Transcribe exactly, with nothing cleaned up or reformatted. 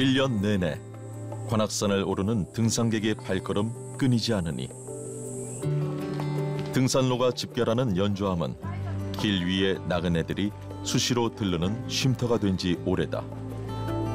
일 년 내내 관악산을 오르는 등산객의 발걸음 끊이지 않으니 등산로가 집결하는 연조함은 길 위의 나그네들이 수시로 들르는 쉼터가 된 지 오래다.